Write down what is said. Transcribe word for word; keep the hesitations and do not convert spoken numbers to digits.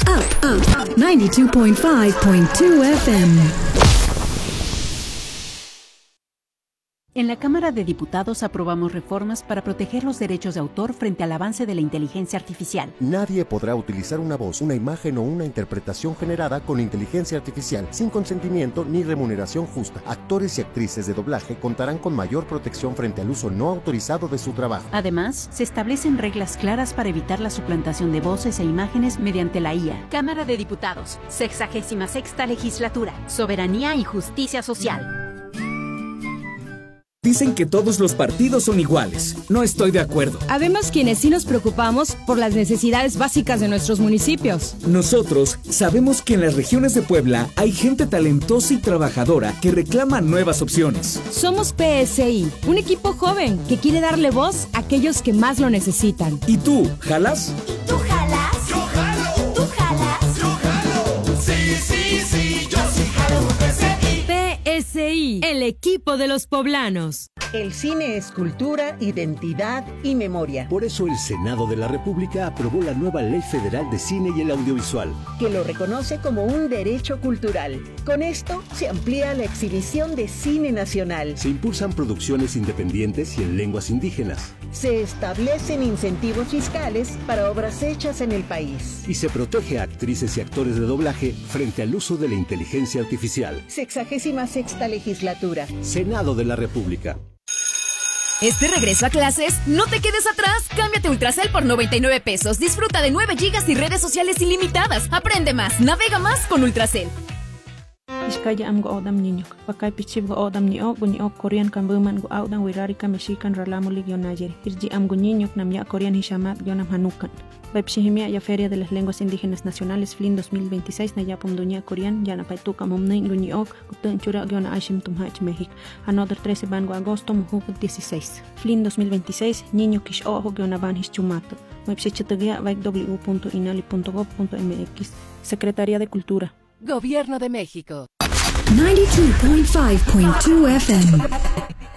Up, up, ninety-two point five point two F M. En la Cámara de Diputados aprobamos reformas para proteger los derechos de autor frente al avance de la inteligencia artificial. Nadie podrá utilizar una voz, una imagen o una interpretación generada con inteligencia artificial sin consentimiento ni remuneración justa. Actores y actrices de doblaje contarán con mayor protección frente al uso no autorizado de su trabajo. Además, se establecen reglas claras para evitar la suplantación de voces e imágenes mediante la I A. Cámara de Diputados, sexagésima sexta legislatura, soberanía y justicia social. Dicen que todos los partidos son iguales. No estoy de acuerdo. Habemos quienes sí nos preocupamos por las necesidades básicas de nuestros municipios. Nosotros sabemos que en las regiones de Puebla hay gente talentosa y trabajadora que reclama nuevas opciones. Somos P S I, un equipo joven que quiere darle voz a aquellos que más lo necesitan. ¿Y tú, jalas? ¿Y tú jalas? Yo jalo. ¿Tú jalas? Yo jalo. Sí, sí, sí, yo sí jalo. P S I. P S I, el equipo de los poblanos. El cine es cultura, identidad y memoria. Por eso el Senado de la República aprobó la nueva Ley Federal de Cine y el Audiovisual, que lo reconoce como un derecho cultural. Con esto se amplía la exhibición de cine nacional. Se impulsan producciones independientes y en lenguas indígenas. Se establecen incentivos fiscales para obras hechas en el país. Y se protege a actrices y actores de doblaje frente al uso de la inteligencia artificial. Sexagésima sexta legislatura. Senado de la República. Este regreso a clases, no te quedes atrás. Cámbiate Ultracel por noventa y nueve pesos. Disfruta de nueve gigas y redes sociales ilimitadas. Aprende más, navega más con Ultracel. Iskaya am go odam niño. Pakai pichib go odam niño, guño Korean kambuman go audan wirari kameshikan ralamulig yonayeri. Irji am guñiño nam ya Korean hishamat yonam hanukan. Baipshihimia ya Feria de las Lenguas Indígenas Nacionales F L I N dos mil veintiséis na yapum dunia Korean yana paituka momnein guñiok gutun chura yona ashim tumhach México. Another trece bango agosto mujuk dieciséis. F L I N dos mil veintiséis niño kish ojo yona ban hischumato. Baipshichetagya vaik w punto inali punto gov punto m x. Secretaría de Cultura. Gobierno de México. ninety-two point five point two F M.